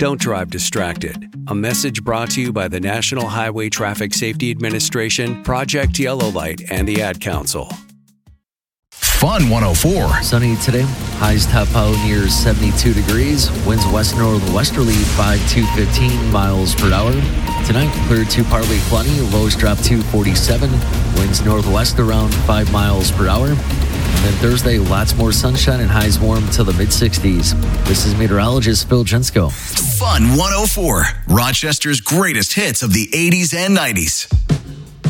Don't drive distracted. A message brought to you by the National Highway Traffic Safety Administration, Project Yellow Light, and the Ad Council. Fun 104. Sunny today. Highs top out near 72 degrees. Winds west-northwesterly 5 to 15 miles per hour. Tonight, clear to partly cloudy. Lows drop to 47. Winds northwest around 5 miles per hour. And then Thursday, lots more sunshine and highs warm to the mid-60s. This is meteorologist Phil Jensko. Fun 104. Rochester's greatest hits of the 80s and 90s.